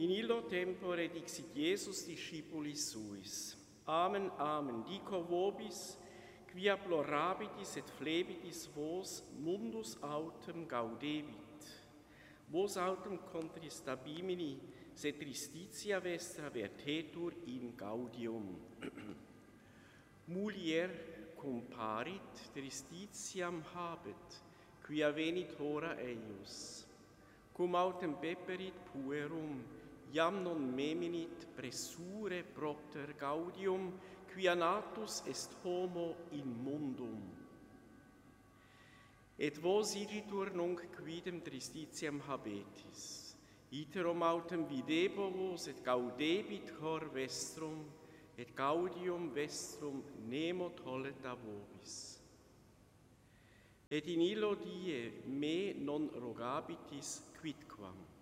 In illo tempore dixit Iesus discipulis suis. Amen, amen, dico vobis, quia plorabitis et flebitis vos mundus autem gaudebit. Vos autem contristabimini, se tristitia vestra vertetur in gaudium. Mulier comparit, tristitiam habet, quia venit hora eius. Cum autem peperit puerum, iam non meminit pressure propter gaudium, quia natus est homo in mundum. Et vos igitur nunc quidem tristitiam habetis, iterum autem videbo vos et gaudebit cor vestrum, et gaudium vestrum nemo tolleta vobis. Et in illo die me non rogabitis quidquam.